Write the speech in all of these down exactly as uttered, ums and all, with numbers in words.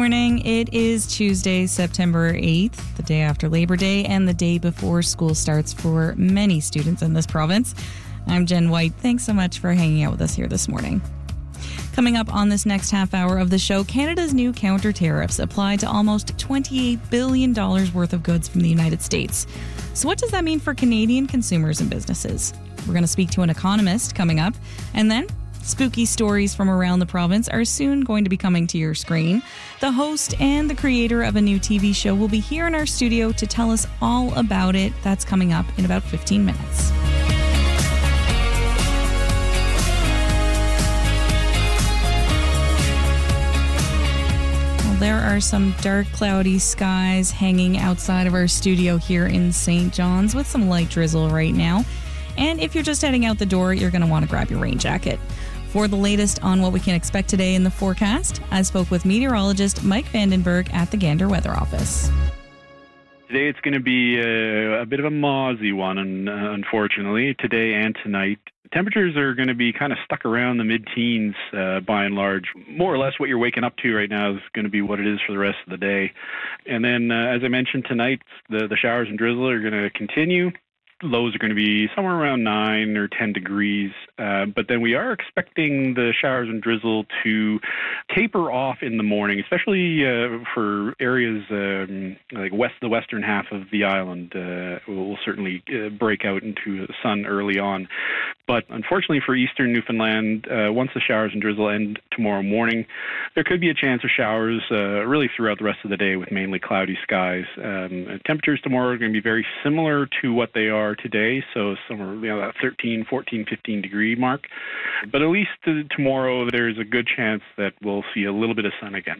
morning. It is Tuesday, September eighth, the day after Labor Day and the day before school starts for many students in this province. I'm Jen White. Thanks so much for hanging out with us here this morning. Coming up on this next half hour of the show, Canada's new counter tariffs apply to almost twenty-eight billion dollars worth of goods from the United States. So what does that mean for Canadian consumers and businesses? We're going to speak to an economist coming up. And then spooky stories from around the province are soon going to be coming to your screen. The host and the creator of a new T V show will be here in our studio to tell us all about it. That's coming up in about fifteen minutes. There are some dark, cloudy skies hanging outside of our studio here in Saint John's with some light drizzle right now. And if you're just heading out the door, you're going to want to grab your rain jacket. For the latest on what we can expect today in the forecast, I spoke with meteorologist Mike Vandenberg at the Gander Weather Office. Today it's going to be a, a bit of a mozzie one, and, uh, unfortunately, today and tonight. Temperatures are going to be kind of stuck around the mid-teens uh, by and large. More or less what you're waking up to right now is going to be what it is for the rest of the day. And then, uh, as I mentioned, tonight, the, the showers and drizzle are going to continue. Lows are going to be somewhere around nine or ten degrees, uh, but then we are expecting the showers and drizzle to taper off in the morning, especially uh, for areas um, like west, the western half of the island. Uh, will certainly uh, break out into the sun early on. But unfortunately for eastern Newfoundland, uh, once the showers and drizzle end tomorrow morning, there could be a chance of showers uh, really throughout the rest of the day with mainly cloudy skies. Um, temperatures tomorrow are going to be very similar to what they are today, so somewhere, you know, that thirteen, fourteen, fifteen degree mark. But at least uh, tomorrow there's a good chance that we'll see a little bit of sun again.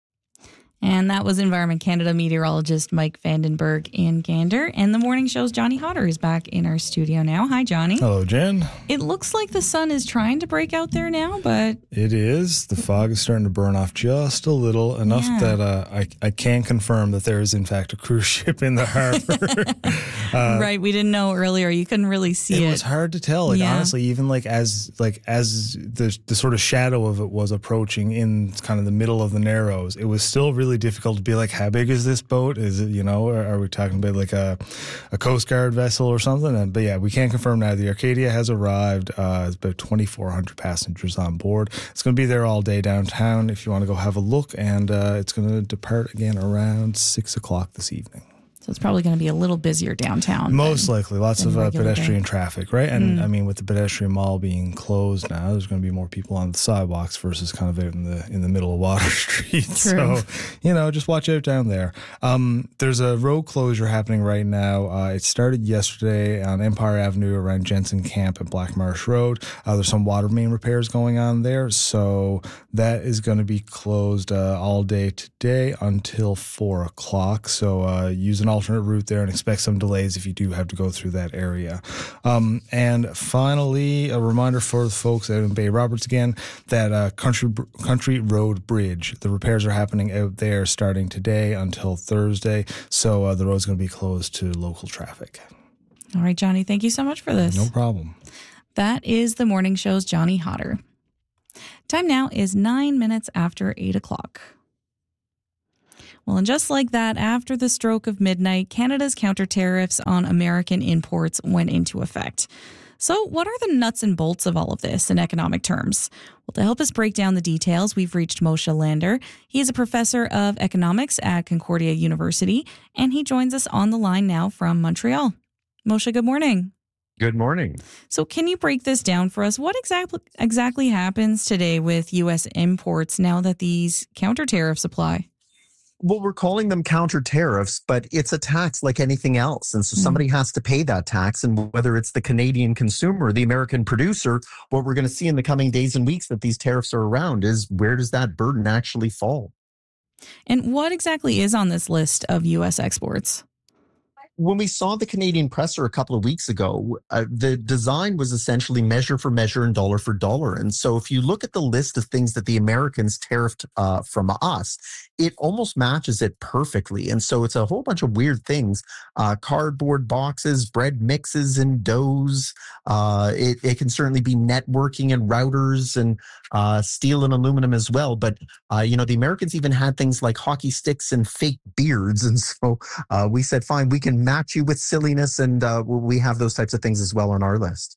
And that was Environment Canada meteorologist Mike Vandenberg in Gander. And the morning show's Johnny Hodder is back in our studio now. Hi, Johnny. Hello, Jen. It looks like the sun is trying to break out there now, but... It is. The fog is starting to burn off just a little, enough yeah. that uh, I, I can confirm that there is, in fact, a cruise ship in the harbor. uh, right. We didn't know earlier. You couldn't really see it. It was hard to tell. Like, yeah. honestly, even like as like as the the sort of shadow of it was approaching in kind of the middle of the Narrows, it was still really difficult to be like, how big is this boat? Is it, you know, or are we talking about like a, a Coast Guard vessel or something? And, but yeah, we can't confirm now. The Arcadia has arrived. Uh, it's about twenty-four hundred passengers on board. It's going to be there all day downtown if you want to go have a look. And uh, it's going to depart again around six o'clock this evening. So it's probably going to be a little busier downtown. Most than, likely. Lots of uh, pedestrian day. traffic, right? And mm. I mean, with the pedestrian mall being closed now, there's going to be more people on the sidewalks versus kind of out in the in the middle of Water Street. True. So, you know, just watch out down there. Um, there's a road closure happening right now. Uh, it started yesterday on Empire Avenue around Jensen Camp and Black Marsh Road. Uh, there's some water main repairs going on there. So that is going to be closed uh, all day today until four o'clock. So uh, use an alternate route there and expect some delays if you do have to go through that area. Um, and finally, a reminder for the folks out in Bay Roberts again that uh, Country Country Road Bridge, the repairs are happening out there starting today until Thursday. So uh, the road's going to be closed to local traffic. All right, Johnny, thank you so much for this. No problem. That is the morning show's Johnny Hodder. Time now is nine minutes after eight o'clock. Well, and just like that, after the stroke of midnight, Canada's counter tariffs on American imports went into effect. So what are the nuts and bolts of all of this in economic terms? Well, to help us break down the details, we've reached Moshe Lander. He is a professor of economics at Concordia University, and he joins us on the line now from Montreal. Moshe, good morning. Good morning. So can you break this down for us? What exactly exactly happens today with U S imports now that these counter tariffs apply? Well, we're calling them counter tariffs, but it's a tax like anything else. And so mm. somebody has to pay that tax. And whether it's the Canadian consumer or the American producer, what we're going to see in the coming days and weeks that these tariffs are around is where does that burden actually fall? And what exactly is on this list of U S exports? when we saw the Canadian presser a couple of weeks ago, uh, the design was essentially measure for measure and dollar for dollar. And so if you look at the list of things that the Americans tariffed uh, from us, it almost matches it perfectly. And so it's a whole bunch of weird things, uh, cardboard boxes, bread mixes and doughs. Uh, it, it can certainly be networking and routers and uh, steel and aluminum as well. But, uh, you know, the Americans even had things like hockey sticks and fake beards. And so uh, we said, fine, we can match you with silliness, and uh, we have those types of things as well on our list.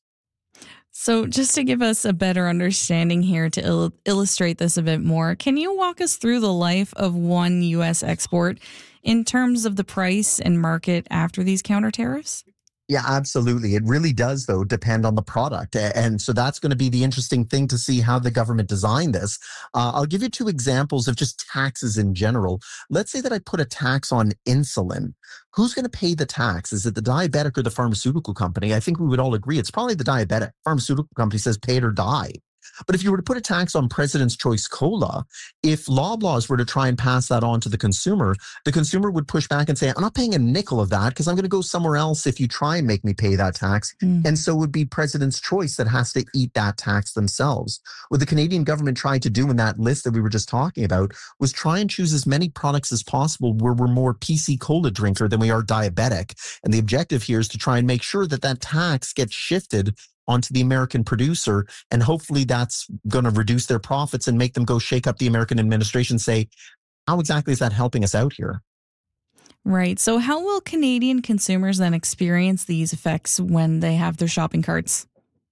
So just to give us a better understanding here to il- illustrate this a bit more, can you walk us through the life of one U S export in terms of the price and market after these counter tariffs? Yeah, absolutely. It really does, though, depend on the product. And so that's going to be the interesting thing to see how the government designed this. Uh, I'll give you two examples of just taxes in general. Let's say that I put a tax on insulin. Who's going to pay the tax? Is it the diabetic or the pharmaceutical company? I think we would all agree it's probably the diabetic. Pharmaceutical company says pay it or die. But if you were to put a tax on President's Choice Cola, if Loblaws were to try and pass that on to the consumer, the consumer would push back and say, I'm not paying a nickel of that because I'm going to go somewhere else if you try and make me pay that tax. Mm. And so it would be President's Choice that has to eat that tax themselves. What the Canadian government tried to do in that list that we were just talking about was try and choose as many products as possible where we're more P C Cola drinker than we are diabetic. And the objective here is to try and make sure that that tax gets shifted onto the American producer. And hopefully that's going to reduce their profits and make them go shake up the American administration, say, how exactly is that helping us out here? Right. So how will Canadian consumers then experience these effects when they have their shopping carts?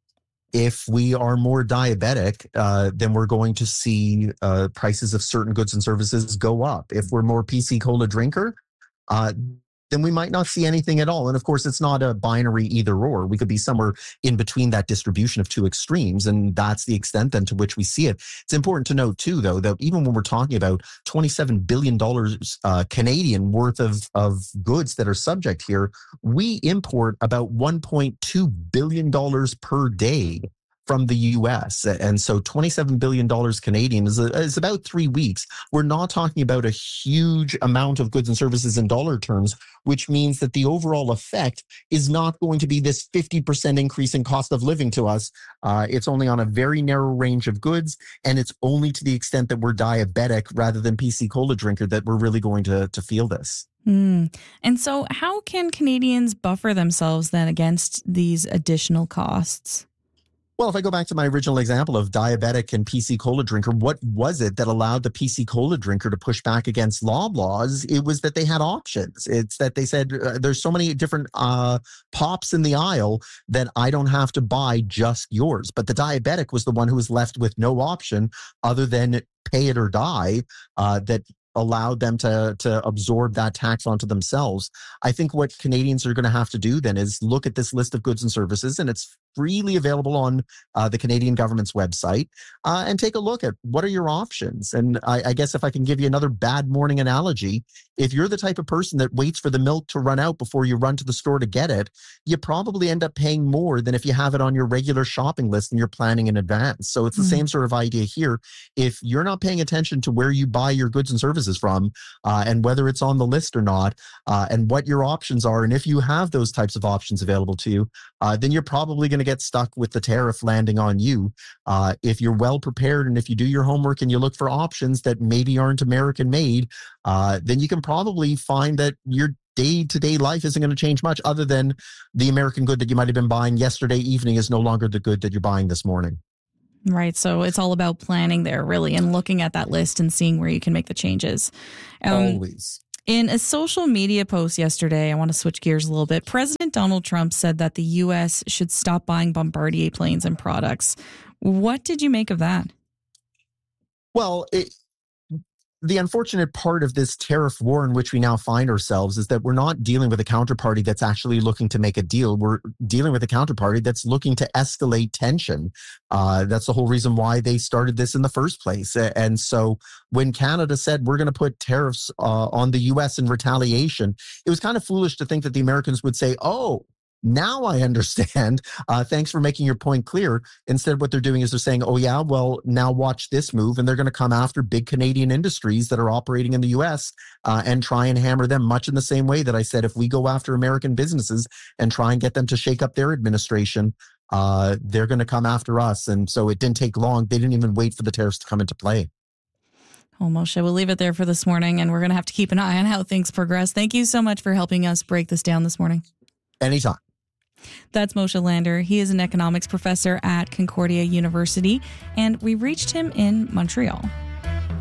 If we are more diabetic, uh, then we're going to see uh, prices of certain goods and services go up. If we're more P C Cola drinker, uh, then we might not see anything at all. And of course, it's not a binary either or. We could be somewhere in between that distribution of two extremes. And that's the extent then to which we see it. It's important to note too, though, that even when we're talking about twenty-seven billion dollars uh, Canadian worth of, of goods that are subject here, we import about one point two billion dollars per day from the U S. And so twenty-seven billion dollars Canadian is, a, is about three weeks. We're not talking about a huge amount of goods and services in dollar terms, which means that the overall effect is not going to be this fifty percent increase in cost of living to us. Uh, it's only on a very narrow range of goods, and it's only to the extent that we're diabetic rather than P C Cola drinker that we're really going to, to feel this. Mm. And so how can Canadians buffer themselves then against these additional costs? Well, if I go back to my original example of diabetic and P C Cola drinker, what was it that allowed the P C Cola drinker to push back against Loblaws? It was that they had options. It's that they said, uh, there's so many different uh, pops in the aisle that I don't have to buy just yours. But the diabetic was the one who was left with no option other than pay it or die, uh, that allowed them to to absorb that tax onto themselves. I think what Canadians are going to have to do then is look at this list of goods and services, and it's freely available on uh, the Canadian government's website, uh, and take a look at what are your options. And I, I guess if I can give you another bad morning analogy, if you're the type of person that waits for the milk to run out before you run to the store to get it, you probably end up paying more than if you have it on your regular shopping list and you're planning in advance. So it's the mm-hmm. same sort of idea here. If you're not paying attention to where you buy your goods and services from, uh, and whether it's on the list or not, uh, and what your options are, and if you have those types of options available to you, uh, then you're probably going to get stuck with the tariff landing on you. Uh, if you're well prepared and if you do your homework and you look for options that maybe aren't American made, uh, then you can probably find that your day-to-day life isn't going to change much, other than the American good that you might have been buying yesterday evening is no longer the good that you're buying this morning. Right. So it's all about planning there, really, and looking at that list and seeing where you can make the changes. Um, Always. In a social media post yesterday, I want to switch gears a little bit. President Donald Trump said that the U S should stop buying Bombardier planes and products. What did you make of that? Well, it, the unfortunate part of this tariff war in which we now find ourselves is that we're not dealing with a counterparty that's actually looking to make a deal. We're dealing with a counterparty that's looking to escalate tension. Uh, that's the whole reason why they started this in the first place. And so when Canada said we're going to put tariffs uh, on the U S in retaliation, it was kind of foolish to think that the Americans would say, oh, Now I understand. Uh, thanks for making your point clear. Instead, what they're doing is they're saying, oh, yeah, well, now watch this move. And they're going to come after big Canadian industries that are operating in the U S uh, and try and hammer them, much in the same way that I said, if we go after American businesses and try and get them to shake up their administration, uh, they're going to come after us. And so it didn't take long. They didn't even wait for the tariffs to come into play. Well, Moshe, we'll leave it there for this morning, and we're going to have to keep an eye on how things progress. Thank you so much for helping us break this down this morning. Anytime. That's Moshe Lander. He is an economics professor at Concordia University, and we reached him in Montreal.